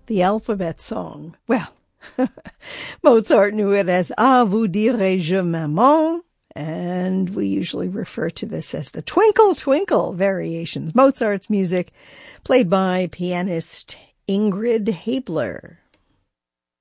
the alphabet song. Well, Mozart knew it as "Ah, vous dirai-je, maman," and we usually refer to this as the Twinkle Twinkle variations. Mozart's music played by pianist Ingrid Haebler.